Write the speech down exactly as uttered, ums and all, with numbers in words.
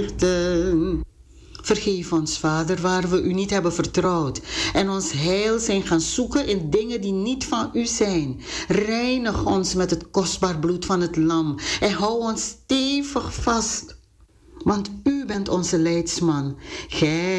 verrichten. Vergeef ons, Vader, waar we u niet hebben vertrouwd en ons heil zijn gaan zoeken in dingen die niet van u zijn. Reinig ons met het kostbaar bloed van het lam en hou ons stevig vast. Want u bent onze leidsman. Gij